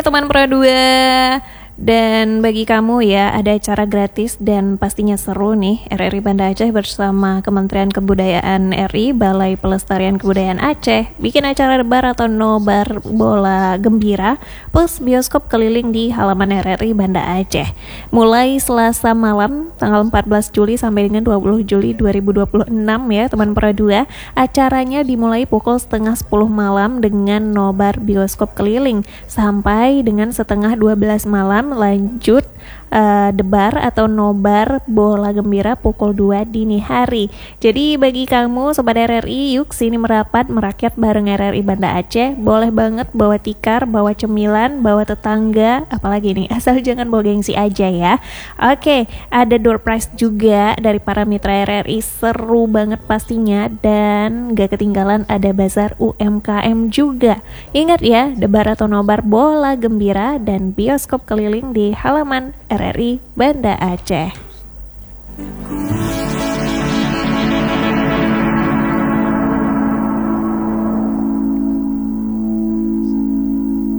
Teman Pro 2. Dan bagi kamu ya, ada acara gratis dan pastinya seru nih. RRI Banda Aceh bersama Kementerian Kebudayaan RI, Balai Pelestarian Kebudayaan Aceh, bikin acara debar atau nobar bola gembira plus bioskop keliling di halaman RRI Banda Aceh. Mulai Selasa malam tanggal 14 Juli sampai dengan 20 Juli 2026 ya teman Pro 2. Acaranya dimulai pukul setengah 10 malam dengan nobar bioskop keliling sampai dengan setengah 12 malam, lanjut debar atau nobar bola gembira pukul 2 dini hari. Jadi bagi kamu sobat RRI, yuk sini merapat merakyat bareng RRI Banda Aceh. Boleh banget bawa tikar, bawa cemilan, bawa tetangga, apalagi nih, asal jangan bawa gengsi aja ya. Oke, ada door prize juga dari para mitra RRI, seru banget pastinya. Dan gak ketinggalan ada bazar UMKM juga. Ingat ya, debar atau nobar bola gembira dan bioskop keliling di halaman RRI Banda Aceh.